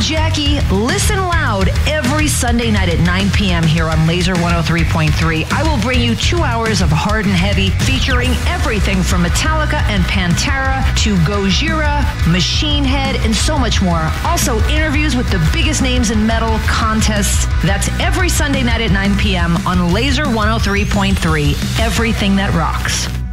Jackie. Listen loud every Sunday night at 9 p.m. here on Laser 103.3. I will bring you 2 hours of hard and heavy, featuring everything from Metallica and Pantera to Gojira, Machine Head, and so much more. Also, interviews with the biggest names in metal, contests. That's every Sunday night at 9 p.m. on Laser 103.3. Everything that rocks.